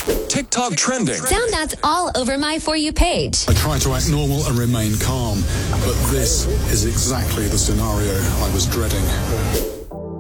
TikTok trending. Sound that's all over my For You page. I try to act normal and remain calm, but this is exactly the scenario I was dreading.